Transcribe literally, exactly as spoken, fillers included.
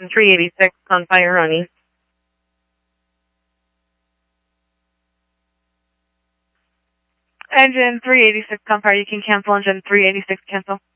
three eighty-six on fire on East. Engine three eighty-six on fire, you can cancel engine three eighty-six, cancel.